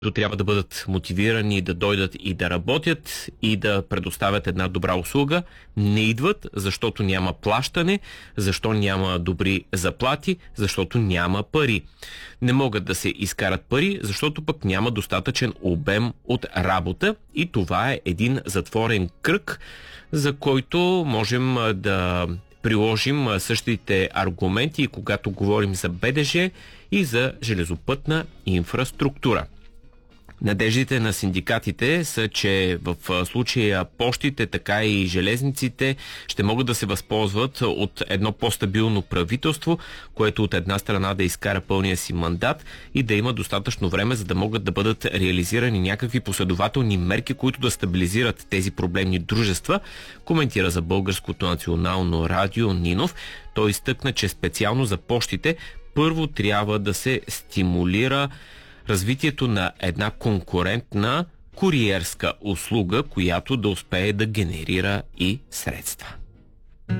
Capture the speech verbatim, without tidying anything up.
трябва да бъдат мотивирани да дойдат и да работят и да предоставят една добра услуга, не идват, защото няма плащане, защо няма добри заплати, защото няма пари. Не могат да се изкарат пари, защото пък няма достатъчен обем от работа и това е един затворен кръг, за който можем да приложим същите аргументи, когато говорим за БДЖ и за железопътна инфраструктура. Надеждите на синдикатите са, че в случая пощите, така и железниците ще могат да се възползват от едно по-стабилно правителство, което от една страна да изкара пълния си мандат и да има достатъчно време, за да могат да бъдат реализирани някакви последователни мерки, които да стабилизират тези проблемни дружества, коментира за Българското национално радио Нинов. Той изтъкна, че специално за пощите първо трябва да се стимулира развитието на една конкурентна куриерска услуга, която да успее да генерира и средства.